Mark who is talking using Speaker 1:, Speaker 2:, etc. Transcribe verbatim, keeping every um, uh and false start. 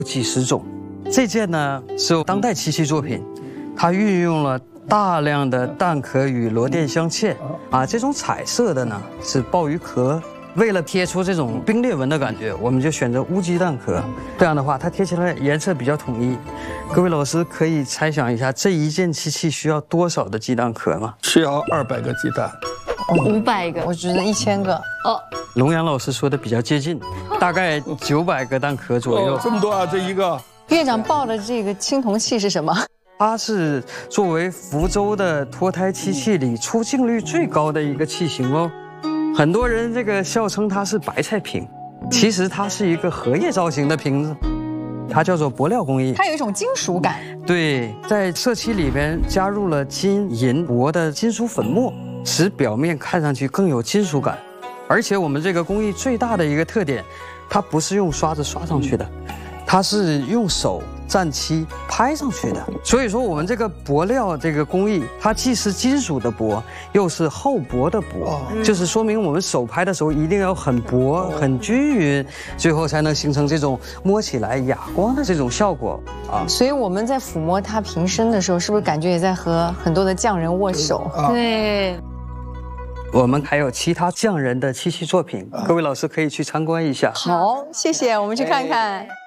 Speaker 1: 几十种。这件呢是当代漆器作品，它运用了大量的蛋壳与螺钿镶嵌啊，这种彩色的呢是鲍鱼壳。为了贴出这种冰裂纹的感觉，我们就选择乌鸡蛋壳。这样的话，它贴起来颜色比较统一。各位老师可以猜想一下，这一件漆器需要多少的鸡蛋壳吗？
Speaker 2: 需要二百个鸡蛋，
Speaker 3: 五百个，
Speaker 4: 我觉得一千个。
Speaker 3: 哦，
Speaker 1: 龙阳老师说的比较接近，大概九百个蛋壳左右。
Speaker 2: 哦，这么多啊！这一个
Speaker 4: 院长抱的这个青铜器是什么？
Speaker 1: 它是作为福州的脱胎漆器里出镜率最高的一个器型哦。很多人这个笑称它是白菜瓶，其实它是一个荷叶造型的瓶子，它叫做薄料工艺。
Speaker 4: 它有一种金属感。
Speaker 1: 对，在色漆里边加入了金银铂的金属粉末，使表面看上去更有金属感。而且我们这个工艺最大的一个特点，它不是用刷子刷上去的，它是用手蘸漆拍上去的。所以说我们这个薄料这个工艺，它既是金属的薄，又是厚薄的薄，就是说明我们手拍的时候一定要很薄很均匀，最后才能形成这种摸起来哑光的这种效果啊。
Speaker 4: 所以我们在抚摸它瓶身的时候，是不是感觉也在和很多的匠人握手？
Speaker 3: 对。
Speaker 1: 我们还有其他匠人的漆器作品，各位老师可以去参观一下。
Speaker 4: 好，谢谢，我们去看看。